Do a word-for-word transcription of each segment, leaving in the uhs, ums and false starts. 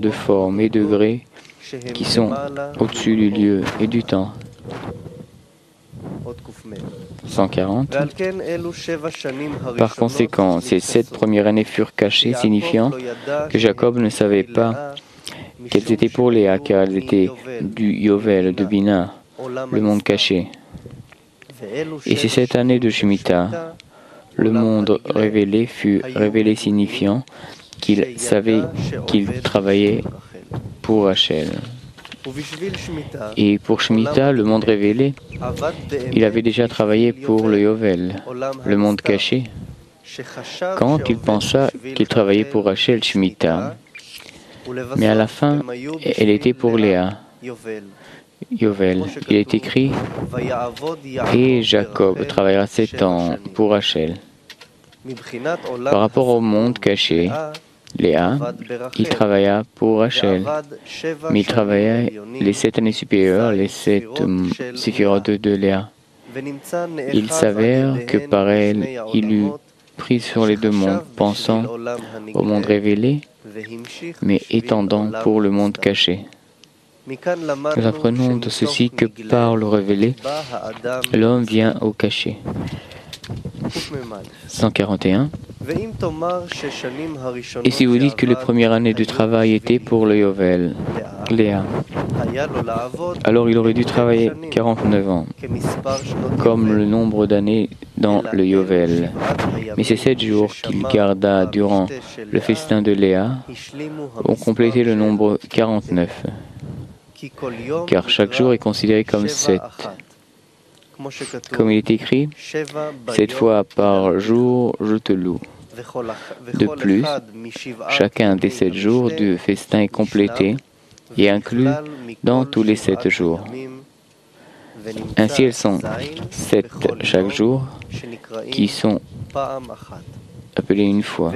de formes et degrés qui sont au-dessus du lieu et du temps. cent quarante. Par conséquent, ces sept premières années furent cachées, signifiant que Jacob ne savait pas qu'elles étaient pour Léa, car elles étaient du Yovel, de Bina, le monde caché. Et ces sept années de Shemitah, le monde révélé fut révélé, signifiant qu'il savait qu'il travaillait pour Rachel. Et pour Shemitah, le monde révélé, il avait déjà travaillé pour le Yovel, le monde caché. Quand il pensa qu'il travaillait pour Rachel, Shemitah, mais à la fin, elle était pour Léa, Yovel. Il est écrit « Et Jacob travaillera sept ans pour Rachel ». Par rapport au monde caché, Léa, il travailla pour Rachel, mais il travailla les sept années supérieures, les sept séphirotes de Léa. Il s'avère que par elle, il eut pris sur les deux mondes, pensant au monde révélé, mais étendant pour le monde caché. Nous apprenons de ceci que par le révélé, l'homme vient au caché. cent quarante et un. Et si vous dites que les premières années de travail étaient pour le Yovel, Léa, alors il aurait dû travailler quarante-neuf ans, comme le nombre d'années dans le Yovel. Mais ces sept jours qu'il garda durant le festin de Léa ont complété le nombre quarante-neuf, car chaque jour est considéré comme sept. Comme il est écrit, sept fois par jour je te loue. De plus, chacun des sept jours du festin est complété et inclus dans tous les sept jours. Ainsi, elles sont sept chaque jour qui sont appelées une fois.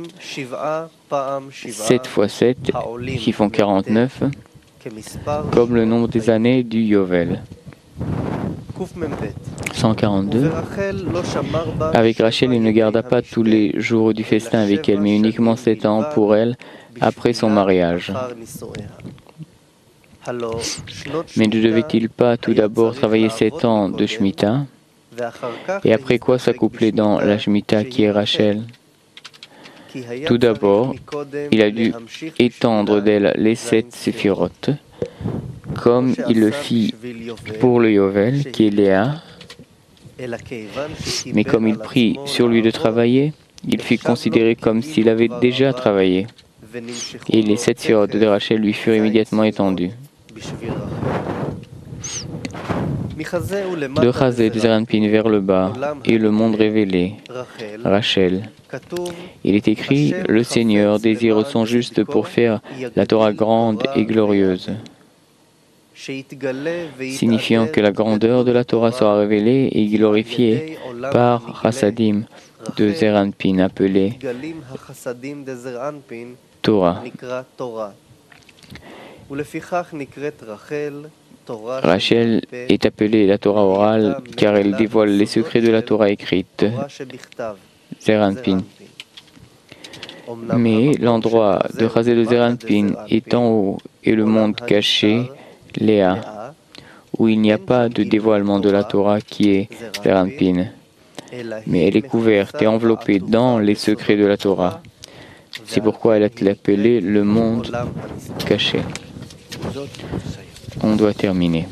Sept fois sept qui font quarante-neuf, comme le nombre des années du Yovel. cent quarante-deux. Avec Rachel, il ne garda pas tous les jours du festin avec elle, mais uniquement sept ans pour elle après son mariage. Mais ne devait-il pas tout d'abord travailler sept ans de Shemitah, et après quoi s'accoupler dans la Shemitah qui est Rachel? Tout d'abord, il a dû étendre d'elle les sept séphirotes, comme il le fit pour le Yovel, qui est Léa. Mais comme il prit sur lui de travailler, il fut considéré comme s'il avait déjà travaillé. Et les sept séphirotes de Rachel lui furent immédiatement étendues. De Chazé, de Zeranpin vers le bas, et le monde révélé, Rachel. Il est écrit, le Seigneur désire son juste pour faire la Torah grande et glorieuse, signifiant que la grandeur de la Torah sera révélée et glorifiée par Chassadim de Zeranpin, appelé Torah. Rachel est appelée la Torah orale car elle dévoile les secrets de la Torah écrite, Zeranpin. Mais l'endroit de Chazé de Zeranpin est en haut et le monde caché, Léa, où il n'y a pas de dévoilement de la Torah qui est Zeranpin, mais elle est couverte et enveloppée dans les secrets de la Torah. C'est pourquoi elle est appelée le monde caché. On doit terminer.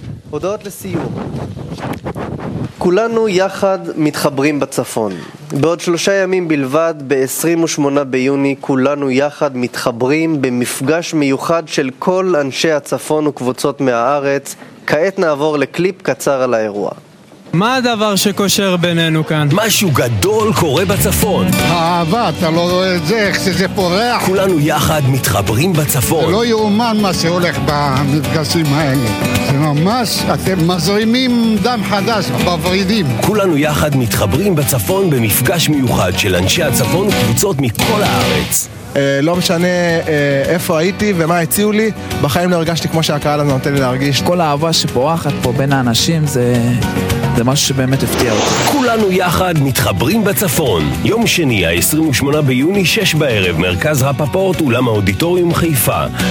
כולנו יחד מתחברים בצפון. בעוד שלושה ימים בלבד, ב-עשרים ושמונה ביוני, כולנו יחד מתחברים במפגש מיוחד של כל אנשי הצפון וקבוצות מהארץ. כעת נעבור לקליפ קצר על האירוע. מה הדבר שקושר בינינו כאן? משהו גדול קורה בצפון. האהבה, אתה לא רואה את זה, איך שזה פורח. כולנו יחד מתחברים בצפון. זה לא יאומן מה שהולך במפגשים האלה. זה ממש, אתם מזרימים דם חדש בוורידים. כולנו יחד מתחברים בצפון במפגש מיוחד של אנשי הצפון וקבוצות מכל הארץ. לא משנה איפה הייתי ומה הציעו לי, בחיים לא הרגשתי כמו שהקהל הזה נותן לי להרגיש. כל האהבה שפורחת פה בין האנשים זה... זה משהו שבאמת הפתיע אותי. כולנו יחד מתחברים בצפון. יום שני, ה-עשרים ושמונה ביוני, שש בערב, מרכז רפפורט, אולם האודיטוריום חיפה.